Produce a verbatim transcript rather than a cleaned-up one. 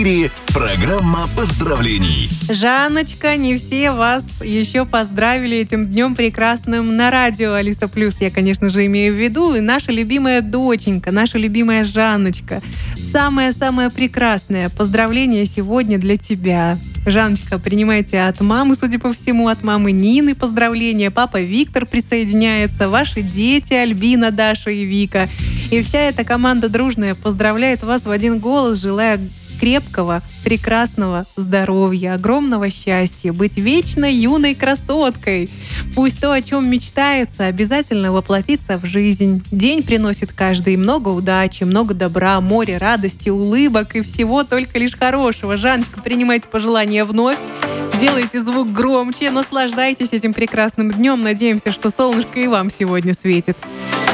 эфире программа поздравлений. Жанночка, не все вас еще поздравили этим днем прекрасным на радио Алиса Плюс. Я, конечно же, имею в виду. И наша любимая доченька, наша любимая Жанночка. Самое-самое прекрасное поздравление сегодня для тебя. Жанночка, принимайте от мамы, судя по всему, от мамы Нины поздравления. Папа Виктор присоединяется. Ваши дети Альбина, Даша и Вика. И вся эта команда дружная поздравляет вас в один голос, желая крепкого, прекрасного здоровья, огромного счастья, быть вечно юной красоткой. Пусть то, о чем мечтается, обязательно воплотится в жизнь. День приносит каждый много удачи, много добра, море радости, улыбок и всего только лишь хорошего. Жанночка, принимайте пожелания вновь. Делайте звук громче, наслаждайтесь этим прекрасным днем. Надеемся, что солнышко и вам сегодня светит.